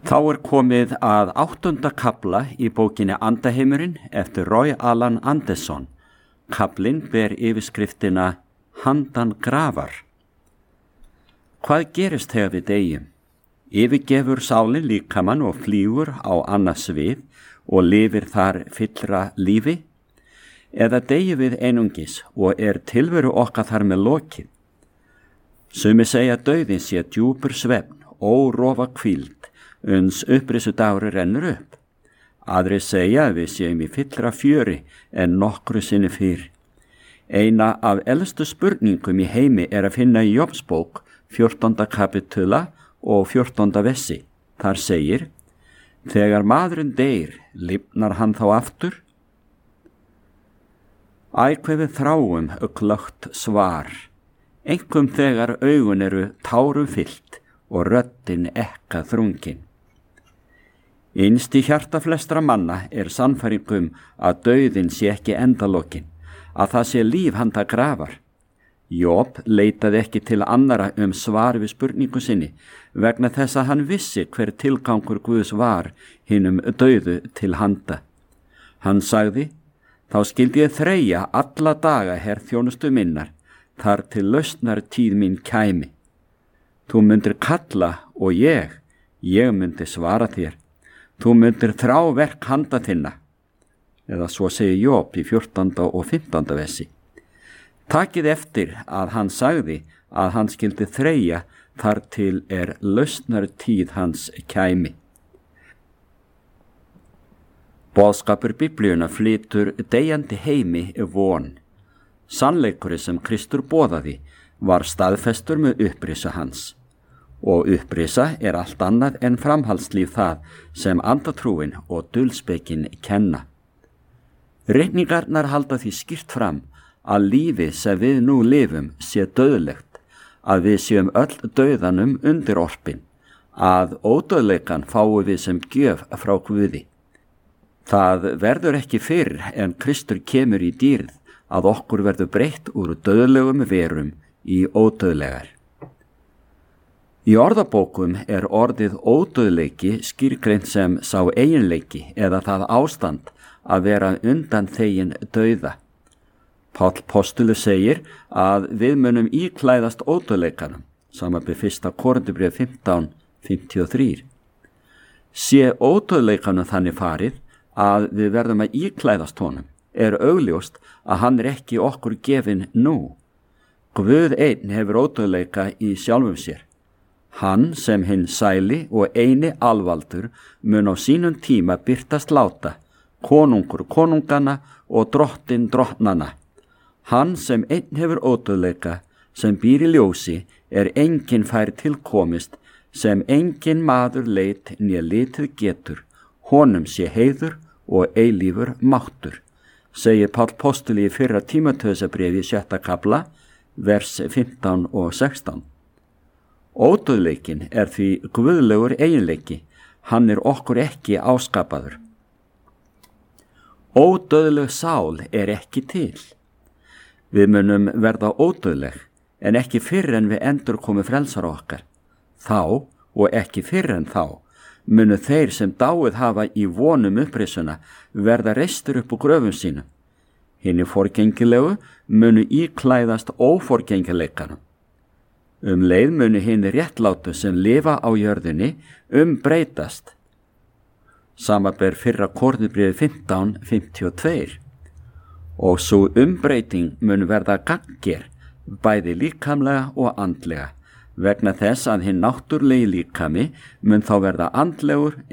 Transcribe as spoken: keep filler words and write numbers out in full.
Þá er komið að áttunda kafla í bókinni Andaheimurinn eftir Roy Alan Anderson. Kaflinn ber yfirskriftina Handan grafar. Hvað gerist þegar við deyjum? Yfirgefur sálin líkamann og flýgur á annað svið og lifir þar fyllra lífi? Eða deyjum við einungis og er tilveru okkar þar með lokið? Sumir segja dauðinn sé djúpur svefn, órofa hvíld, uns upprisu dagur rennur upp. Aðrir segja að við séum í fyllra fjöri en nokkru sinni fyrr. Eina af elstu spurningum í heimi er að finna í Jóbsbók fjórtánda kapitula og fjórtánda vessi. Þar segir: þegar maðurinn deyr, lifnar hann þá aftur? Æ, hve við þráum glöggt svar, einkum þegar augun eru tárum fyllt og röddin ekka þrungin. Innst í hjarta flestra manna er sannfæringum að dauðinn sé ekki endalokin, að það sé líf handa grafar. Job leitaði ekki til annara um svar við spurningu sinni vegna þess að hann vissi hver tilgangur Guðs var hinum dauðu til handa. Hann sagði: þá skildi ég þreyja alla daga herþjónustu minnar, þar til lausnar tíð mín kæmi. Þú myndir kalla og ég, ég myndi svara þér. Þú myndir þrá verk handa þinna. Eða svo segir Job í fjórtánda og fimmtánda vessi. Takið eftir að hann sagði að hann skildi þreyja þar til er lausnar tíð hans kæmi. Boðskapur Biblíuna flytur deyjandi heimi von. Sannleikurinn sem Kristur boðaði var staðfestur með upprisa hans. Og upprisa er allt annað en framhaldslíf það sem andatrúin og dulspekin kenna. Reikningarnar halda því skýrt fram að lífið sem við nú lifum sé dauðlegt, að við séum öll dauðanum undir orpin, að ódauðleikan fáum við sem gjöf frá Guði. Það verður ekki fyrr en Kristur kemur í dýrð að okkur verður breytt úr dauðlegum verum í ódauðlegar. Í orðabókum er orðið ódauðleiki skýrgreint sem sá eiginleiki eða það ástand að vera undan þegin dauða. Páll postuli segir að við munum íklæðast ódauðleikanum, samanber fyrsta Korinthubréf fimmtán fimmtíu og þrjú. Sé ódauðleikanum þannig farið að við verðum að íklæðast honum, er augljóst að hann er ekki okkur gefinn nú. Guð einn hefur ódauðleika í sjálfum sér. Hann sem hinn sæli og eini alvaldur mun á sínum tíma birtast láta, konungur konungana og drottin drottnana. Hann sem einn hefur ódauðleika, sem býr í ljósi, er enginn fær tilkomist, sem enginn maður leit né litið getur, honum sé heiður og eilífur máttur, segir Páll postuli í fyrra Tímóteusarbréfi sjötta kafla, vers fimmtán og sextán. Ódauðleikin er því guðlegur eiginleiki, hann er okkur ekki áskapaður. Ódauðleg sál er ekki til. Við munum verða ódauðleg, en ekki fyrr en við endur komi frelsara okkar. Þá, og ekki fyrr en þá, munu þeir sem dáið hafa í vonum upprisuna verða reistur upp úr gröfum sínum. Hinni forgengilegu munu íklæðast óforgengileikanum. Um leið munu hinni réttlátu sem lifa á jörðinni umbreytast. Samanber fyrra Korinthubréf fimmtán fimmtíu og tvö. Og svo umbreyting mun verða gagnger, bæði líkamlega og andlega, vegna þess að hinn náttúrlegi líkami mun þá verða andlegur